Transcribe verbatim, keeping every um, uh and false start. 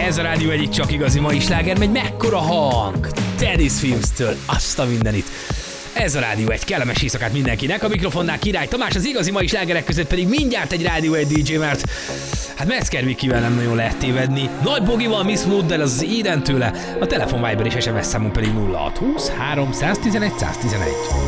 Ez a Rádió egyik csak igazi mai sláger, megy mekkora hang! Dennis Filmstől, azt a mindenit. Ez a Rádió egy, kellemes éjszakát mindenkinek, a mikrofonnál Király Tamás, az igazi mai slágerek között pedig mindjárt egy Rádió egy dé dzsé, mert hát Metzger Mikivel nem nagyon lehet tévedni. Nagy Bogival, Miss Mooddel, az éden tőle, a telefon Viber és es em es számon pedig nulla hat húsz három tizenegy száz tizenegy.